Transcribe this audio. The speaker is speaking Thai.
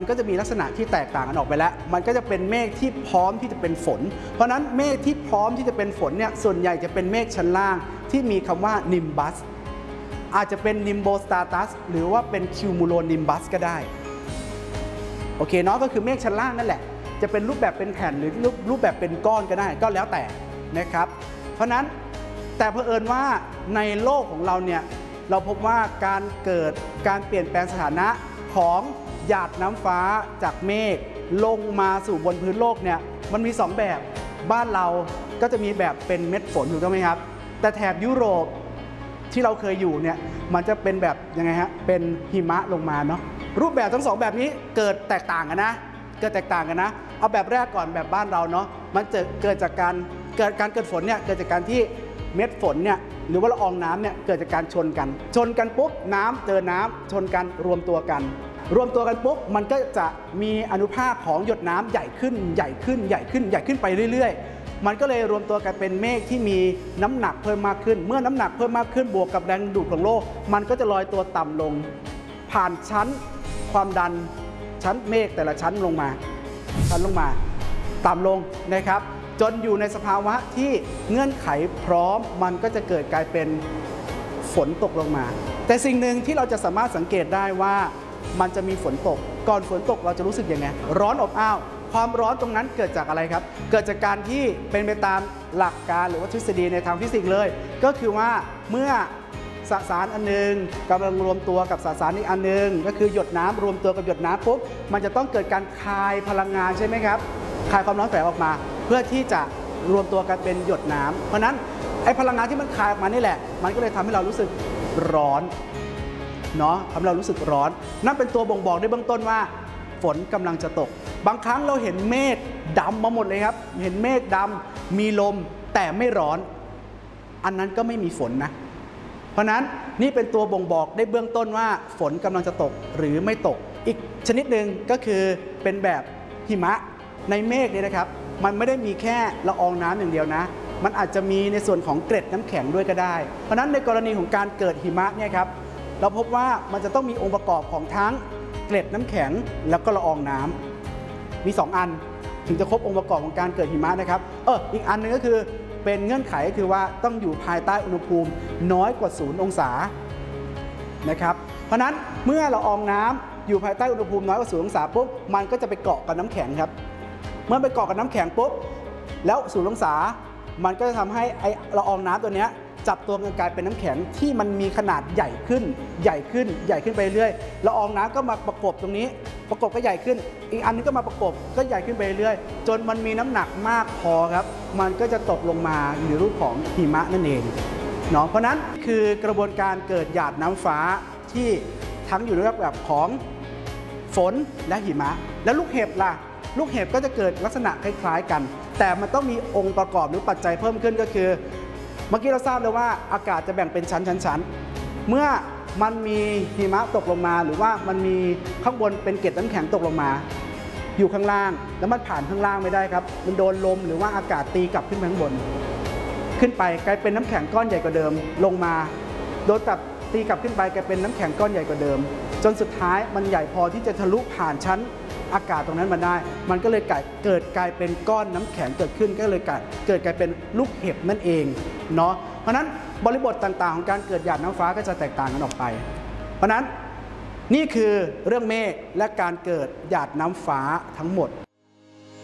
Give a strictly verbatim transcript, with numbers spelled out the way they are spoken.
ก็จะมีลักษณะที่แตกต่างกันออกไปแล้วมันก็จะเป็นเมฆที่พร้อมที่จะเป็นฝนเพราะนั้นเมฆที่พร้อมที่จะเป็นฝนเนี่ยส่วนใหญ่จะเป็นเมฆชั้นล่างที่มีคำว่านิมบัสอาจจะเป็นนิมโบสตาตัสหรือว่าเป็นคิวมูโลนิมบัสก็ได้โอเคเนาะก็คือเมฆชั้นล่างนั่นแหละจะเป็นรูปแบบเป็นแผ่นหรือรูปรูปแบบเป็นก้อนก็ได้ก็แล้วแต่นะครับเพราะนั้นแต่เผอิญว่าในโลกของเราเนี่ยเราพบว่าการเกิดการเปลี่ยนแปลงสถานะของหยาดน้ำฟ้าจากเมฆลงมาสู่บนพื้นโลกเนี่ยมันมีสองแบบบ้านเราก็จะมีแบบเป็นเม็ดฝนถูกต้องไหมครับแต่แถบยุโรปที่เราเคยอยู่เนี่ยมันจะเป็นแบบยังไงฮะเป็นหิมะลงมาเนาะรูปแบบทั้งสองแบบนี้เกิดแตกต่างกันนะเกิดแตกต่างกันนะเอาแบบแรกก่อนแบบบ้านเราเนาะมันจะเกิดจากการเกิดการเกิดฝนเนี่ยเกิดจากการที่เม็ดฝนเนี่ยหรือว่าละอองน้ำเนี่ยเกิดจากการชนกันชนกันปุ๊บน้ำเจอน้ำชนกันรวมตัวกันรวมตัวกันปุ๊บมันก็จะมีอนุภาคของหยดน้ำใหญ่ขึ้นใหญ่ขึ้นใหญ่ขึ้นใหญ่ขึ้นไปเรื่อยๆมันก็เลยรวมตัวกันเป็นเมฆที่มีน้ำหนักเพิ่มมากขึ้นเมื่อน้ำหนักเพิ่มมากขึ้นบวกกับแรงดูดของโลกมันก็จะลอยตัวต่ำลงผ่านชั้นความดันชั้นเมฆแต่ละชั้นลงมาชั้นลงมาต่ำลงนะครับจนอยู่ในสภาวะที่เงื่อนไขพร้อมมันก็จะเกิดกลายเป็นฝนตกลงมาแต่สิ่งหนึ่งที่เราจะสามารถสังเกตได้ว่ามันจะมีฝนตกก่อนฝนตกเราจะรู้สึกยังไงร้อนอบอ้าวความร้อนตรงนั้นเกิดจากอะไรครับเกิดจากการที่เป็นไปตามหลักการหรือว่าทฤษฎีในทางฟิสิกส์เลยก็คือว่าเมื่อสสารอันนึงกำลังรวมตัวกับสสารอีกอันนึงก็คือหยดน้ำรวมตัวกับหยดน้ำปุ๊บมันจะต้องเกิดการคายพลังงานใช่ไหมครับคายความร้อนแฝงออกมาเพื่อที่จะรวมตัวกันเป็นหยดน้ำเพราะนั้นไอ้พลังงานที่มันคายออกมานี่แหละมันก็เลยทำให้เรารู้สึกร้อนเนาะทำให้เรารู้สึกร้อนนั่นเป็นตัวบ่งบอกในเบื้องต้นว่าฝนกำลังจะตกบางครั้งเราเห็นเมฆดำมาหมดเลยครับเห็นเมฆดำมีลมแต่ไม่ร้อนอันนั้นก็ไม่มีฝนนะเพราะนั้นนี่เป็นตัวบ่งบอกได้เบื้องต้นว่าฝนกำลังจะตกหรือไม่ตกอีกชนิดหนึ่งก็คือเป็นแบบหิมะในเมฆนี่นะครับมันไม่ได้มีแค่ละอองน้ำอย่างเดียวนะมันอาจจะมีในส่วนของเกล็ดน้ำแข็งด้วยก็ได้เพราะนั้นในกรณีของการเกิดหิมะเนี่ยครับเราพบว่ามันจะต้องมีองค์ประกอบของทั้งเกล็ดน้ำแข็งแล้วก็ละอองน้ำมีสองอันถึงจะครบองค์ประกอบของการเกิดหิมะนะครับเอออีกอันนึงก็คือเป็นเงื่อนไขก็คือว่าต้องอยู่ภายใต้อุณหภูมิน้อยกว่าศูนย์องศานะครับเพราะนั้นเมื่อละอองน้ำอยู่ภายใต้อุณหภูมิน้อยกว่าศูนย์องศาปุ๊บมันก็จะไปเกาะกับน้ำแข็งครับเมื่อไปเกาะกับน้ำแข็งปุ๊บแล้วศูนย์องศามันก็จะทำให้ไอละอองน้ำตัวนี้จับตัวกันกลายเป็นน้ำแข็งที่มันมีขนาดใหญ่ขึ้นใหญ่ขึ้นใหญ่ขึ้นไปเรื่อยละอองน้ำก็มาประกบตรงนี้ประกบก็ใหญ่ขึ้นอีกอันนึงก็มาประกบก็ใหญ่ขึ้นไปเรื่อยจนมันมีน้ำหนักมากพอครับมันก็จะตกลงมาในรูปของหิมะนั่นเองเนาะเพราะนั้นคือกระบวนการเกิดหยาดน้ำฟ้าที่ทั้งอยู่ในรูปแบบของฝนและหิมะแล้วลูกเห็บล่ะลูกเห็บก็จะเกิดลักษณะคล้ายๆกันแต่มันต้องมีองค์ประกอบหรือปัจจัยเพิ่มขึ้นก็คือเมื่อกี้เราทราบแล้วว่าอากาศจะแบ่งเป็นชั้นๆเมื่อมันมีหิมะตกลงมาหรือว่ามันมีข้างบนเป็นเกล็ดน้ำแข็งตกลงมาอยู่ข้างล่างแล้วมันผ่านข้างล่างไม่ได้ครับมันโดนลมหรือว่าอากาศตีกลับขึ้นไปข้างบนขึ้นไปกลายเป็นน้ำแข็งก้อนใหญ่กว่าเดิมลงมาโดนตับตีกลับขึ้นไปกลายเป็นน้ำแข็งก้อนใหญ่กว่าเดิมจนสุดท้ายมันใหญ่พอที่จะทะลุผ่านชั้นอากาศตรงนั้นมาได้มันก็เลยเกิดกลายเป็นก้อนน้ำแข็งเกิดขึ้นก็เลยเกิดกลายเป็นลูกเห็บนั่นเองเนาะเพราะนั้นบริบทต่างๆของการเกิดหยาดน้ำฟ้าก็จะแตกต่างกันออกไปเพราะนั้นนี่คือเรื่องเมฆและการเกิดหยาดน้ำฟ้าทั้งหมด